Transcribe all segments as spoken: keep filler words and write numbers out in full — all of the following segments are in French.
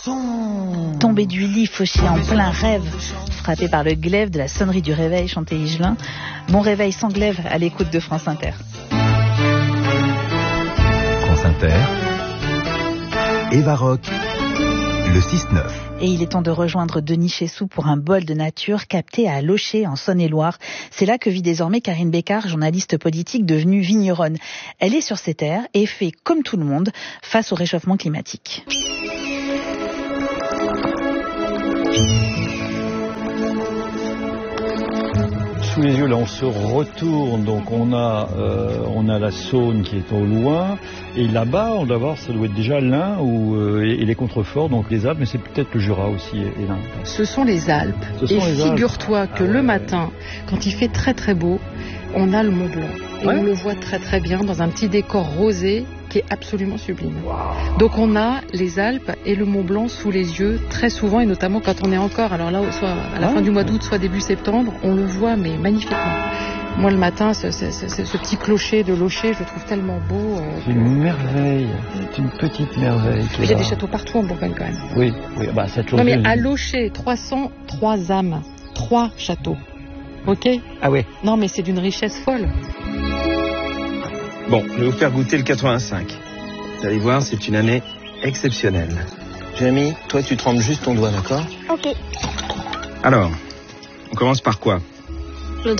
Tombé du lit, fauché en plein rêve, frappé par le glaive de la sonnerie du réveil, chantait Higelin. Bon réveil sans glaive à l'écoute de France Inter. France Inter, Eva Rock, le six neuf. Et il est temps de rejoindre Denis Chessou pour un bol de nature capté à Locher en Saône-et-Loire. C'est là que vit désormais Karine Bécard, journaliste politique devenue vigneronne. Elle est sur ces terres et fait comme tout le monde face au réchauffement climatique. Sous les yeux, là, on se retourne, donc on a, euh, on a la Saône qui est au loin, et là-bas, on doit voir, ça doit être déjà l'Ain ou euh, et les contreforts, donc les Alpes, mais c'est peut-être le Jura aussi et, et l'Ain. Ce sont les Alpes. Ce sont et les Alpes. Figure-toi que ah ouais. le matin, quand il fait très très beau, on a le Mont Blanc. Et ouais. on le voit très très bien dans un petit décor rosé qui est absolument sublime. Wow. Donc on a les Alpes et le Mont Blanc sous les yeux très souvent, et notamment quand on est encore, alors là, soit à la ouais. fin du mois d'août, soit début septembre, on le voit mais magnifiquement. Moi le matin, ce, ce, ce, ce petit clocher de Locher, je le trouve tellement beau. Euh, c'est une merveille, c'est une petite merveille. Il y a des châteaux partout en Bourgogne quand même. Oui, oui, bah ça Non mais à Locher, trois cent trois âmes, trois châteaux. Ok ? Ah ouais. Non mais c'est d'une richesse folle. Bon, je vais vous faire goûter le quatre-vingt-cinq. Vous allez voir, c'est une année exceptionnelle. Jérémy, toi tu trempes juste ton doigt, d'accord ? Ok. Alors, on commence par quoi ? L'odeur ?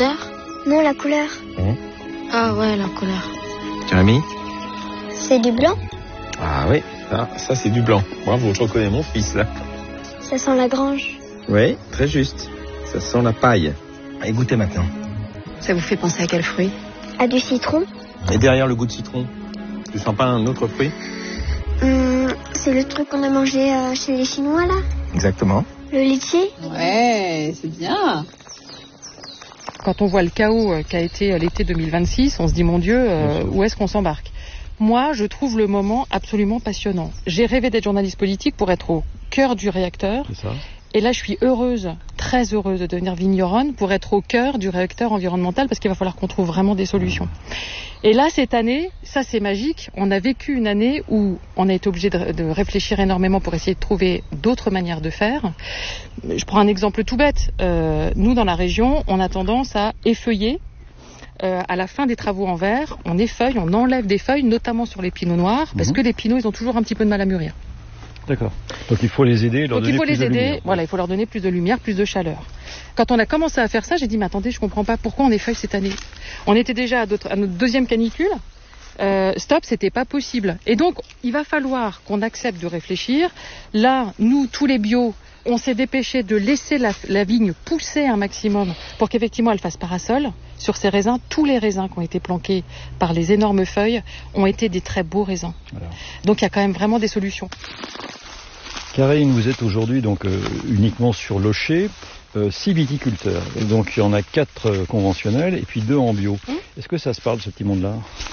Non, la couleur. Mmh. Ah ouais, la couleur. Jérémy ? C'est du blanc ? Ah oui, ça, ça c'est du blanc. Bravo, je reconnais mon fils là. Ça sent la grange. Oui, très juste. Ça sent la paille. Allez, goûtez maintenant. Ça vous fait penser à quel fruit ? À du citron. Et derrière le goût de citron, tu sens pas un autre fruit ? hum, C'est le truc qu'on a mangé euh, chez les Chinois là ? Exactement. Le litchi ? Ouais, c'est bien. Quand on voit le chaos qu'a été l'été deux mille vingt-six, on se dit mon Dieu, euh, où est-ce qu'on s'embarque ? Moi, je trouve le moment absolument passionnant. J'ai rêvé d'être journaliste politique pour être au cœur du réacteur. C'est ça. Et là, je suis heureuse, très heureuse de devenir vigneronne pour être au cœur du réacteur environnemental parce qu'il va falloir qu'on trouve vraiment des solutions. Et là, cette année, ça c'est magique, on a vécu une année où on a été obligé de, de réfléchir énormément pour essayer de trouver d'autres manières de faire. Je prends un exemple tout bête. Euh, nous, dans la région, on a tendance à effeuiller. Euh, à la fin des travaux en verre, on effeuille, on enlève des feuilles, notamment sur les pinots noirs, parce mmh. que les pinots, ils ont toujours un petit peu de mal à mûrir. D'accord. Donc il faut les aider, leur Donc donner il faut plus les de aider, lumière. voilà, il faut leur donner plus de lumière, plus de chaleur. Quand on a commencé à faire ça, j'ai dit mais attendez, je comprends pas pourquoi on effeuille cette année. On était déjà à, à notre deuxième canicule. Euh, stop, c'était pas possible. Et donc il va falloir qu'on accepte de réfléchir. Là, nous, tous les bios, on s'est dépêché de laisser la, la vigne pousser un maximum pour qu'effectivement elle fasse parasol. Sur ces raisins, tous les raisins qui ont été planqués par les énormes feuilles ont été des très beaux raisins. Voilà. Donc il y a quand même vraiment des solutions. Karine, vous êtes aujourd'hui donc euh, uniquement sur Locher, euh, six viticulteurs. Et donc il y en a quatre euh, conventionnels et puis deux en bio. Mmh. Est-ce que ça se parle, ce petit monde-là ?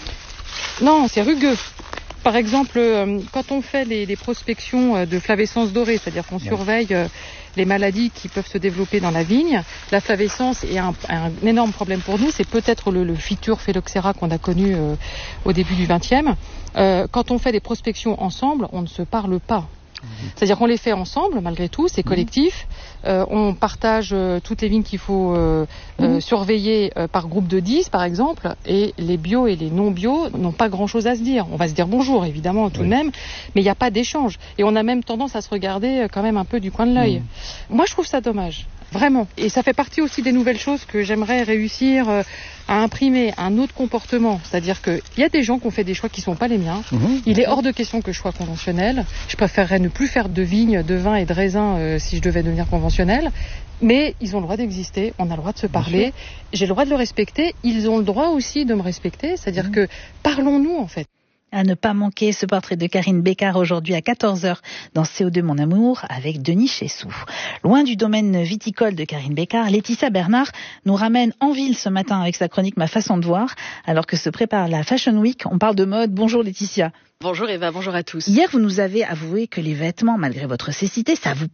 Non, c'est rugueux. Par exemple, euh, quand on fait des, des prospections euh, de flavescence dorée, c'est-à-dire qu'on ouais. surveille euh, les maladies qui peuvent se développer dans la vigne, la flavescence est un, un énorme problème pour nous. C'est peut-être le, le Phytur phylloxera qu'on a connu euh, au début du vingtième. Euh, quand on fait des prospections ensemble, on ne se parle pas. C'est-à-dire qu'on les fait ensemble, malgré tout, c'est collectif. Euh, on partage euh, toutes les vignes qu'il faut euh, euh, surveiller euh, par groupe de dix, par exemple, et les bio et les non-bio n'ont pas grand-chose à se dire. On va se dire bonjour, évidemment, tout oui. de même, mais il n'y a pas d'échange. Et on a même tendance à se regarder euh, quand même un peu du coin de l'œil. Mmh. Moi, je trouve ça dommage. Vraiment. Et ça fait partie aussi des nouvelles choses que j'aimerais réussir euh, à imprimer un autre comportement. C'est-à-dire qu'il y a des gens qui ont fait des choix qui ne sont pas les miens. Mmh. Il est hors de question que je sois conventionnel. Je préférerais ne plus faire de vigne, de vin et de raisin euh, si je devais devenir conventionnel. Mais ils ont le droit d'exister, on a le droit de se parler. J'ai le droit de le respecter. Ils ont le droit aussi de me respecter. C'est-à-dire mmh. que parlons-nous en fait. À ne pas manquer ce portrait de Karine Bécard aujourd'hui à quatorze heures dans C O deux Mon Amour avec Denis Chessou. Loin du domaine viticole de Karine Bécard, Laetitia Bernard nous ramène en ville ce matin avec sa chronique Ma façon de voir. Alors que se prépare la Fashion Week, on parle de mode. Bonjour Laetitia. Bonjour Eva, bonjour à tous. Hier, vous nous avez avoué que les vêtements, malgré votre cécité, ça vous plaît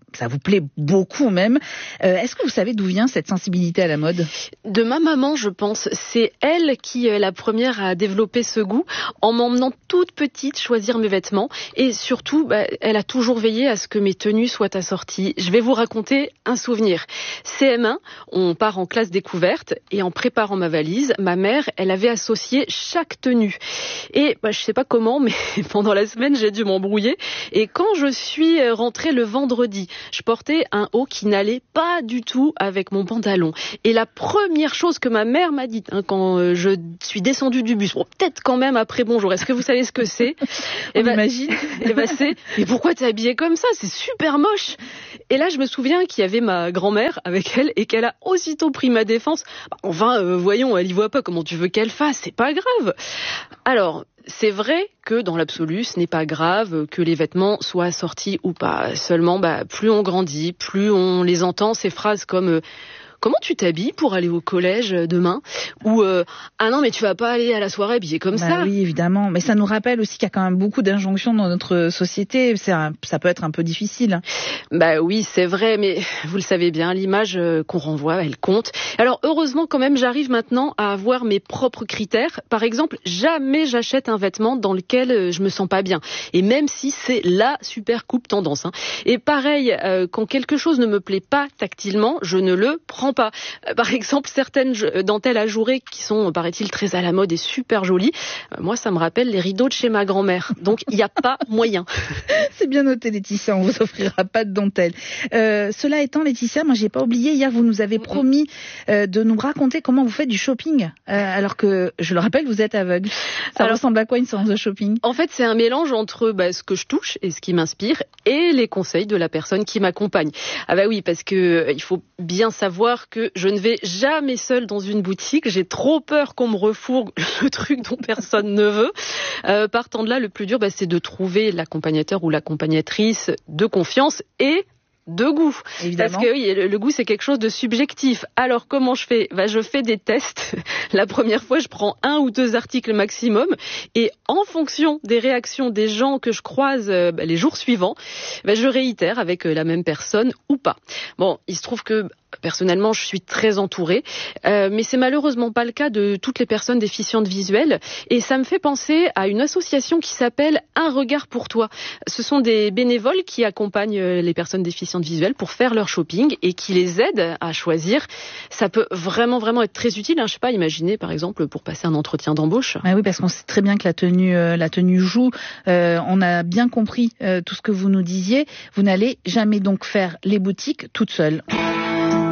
ça vous plaît beaucoup même. Euh, est-ce que vous savez d'où vient cette sensibilité à la mode ? De ma maman, je pense. C'est elle qui est la première à développer ce goût en m'emmenant toute petite choisir mes vêtements. Et surtout, bah, elle a toujours veillé à ce que mes tenues soient assorties. Je vais vous raconter un souvenir. C M un, on part en classe découverte et en préparant ma valise, ma mère, elle avait associé chaque tenue. Et bah, je sais pas comment, mais pendant la semaine, j'ai dû m'embrouiller. Et quand je suis rentrée le vendredi, je portais un haut qui n'allait pas du tout avec mon pantalon. Et la première chose que ma mère m'a dite hein, quand je suis descendue du bus, bon, peut-être quand même après bonjour, est-ce que vous savez ce que c'est ? On bah, imagine. Et bah c'est, mais pourquoi t'es habillée comme ça ? C'est super moche. Et là, je me souviens qu'il y avait ma grand-mère avec elle et qu'elle a aussitôt pris ma défense. Enfin, euh, voyons, elle y voit pas, comment tu veux qu'elle fasse ? C'est pas grave. Alors, c'est vrai que dans l'absolu, ce n'est pas grave que les vêtements soient assortis ou pas. Seulement, bah, plus on grandit, plus on les entend, ces phrases comme euh, « Comment tu t'habilles pour aller au collège demain ?» ou euh, « Ah non, mais tu vas pas aller à la soirée habillée comme bah ça ?» Oui, évidemment. Mais ça nous rappelle aussi qu'il y a quand même beaucoup d'injonctions dans notre société. C'est un, ça peut être un peu difficile. Bah oui, c'est vrai, mais vous le savez bien, l'image qu'on renvoie, elle compte. Alors heureusement, quand même, j'arrive maintenant à avoir mes propres critères. Par exemple, jamais j'achète un vêtement dans lequel je me sens pas bien. Et même si c'est la super coupe tendance. Hein. Et pareil, euh, quand quelque chose ne me plaît pas tactilement, je ne le prends pas. Par exemple, certaines dentelles ajourées qui sont, paraît-il, très à la mode et super jolies. Moi, ça me rappelle les rideaux de chez ma grand-mère. Donc, il n'y a pas moyen. C'est bien noté, Laetitia. On vous offrira pas de dentelle. Euh, cela étant, Laetitia, moi, j'ai pas oublié. Hier, vous nous avez promis euh, de nous raconter comment vous faites du shopping. Euh, alors que, je le rappelle, vous êtes aveugle. Ça alors, ressemble à quoi une séance de shopping ? En fait, c'est un mélange entre bah, ce que je touche et ce qui m'inspire et les conseils de la personne qui m'accompagne. Ah bah oui, parce que euh, il faut bien savoir que je ne vais jamais seule dans une boutique. J'ai trop peur qu'on me refourgue le truc dont personne ne veut. Euh, partant de là, le plus dur, bah, c'est de trouver l'accompagnateur ou l'accompagnatrice de confiance et de goût. Évidemment. Parce que oui, le, le goût, c'est quelque chose de subjectif. Alors, comment je fais ? Bah, je fais des tests. La première fois, je prends un ou deux articles maximum. Et en fonction des réactions des gens que je croise euh, bah, les jours suivants, bah, je réitère avec euh, la même personne ou pas. Bon, il se trouve que personnellement, je suis très entourée, euh, mais c'est malheureusement pas le cas de toutes les personnes déficientes visuelles. Et ça me fait penser à une association qui s'appelle Un regard pour toi. Ce sont des bénévoles qui accompagnent les personnes déficientes visuelles pour faire leur shopping et qui les aident à choisir. Ça peut vraiment, vraiment être très utile. Hein. Je sais pas, imaginez par exemple pour passer un entretien d'embauche. Ah oui, parce qu'on sait très bien que la tenue, euh, la tenue joue. Euh, on a bien compris euh, tout ce que vous nous disiez. Vous n'allez jamais donc faire les boutiques toute seule.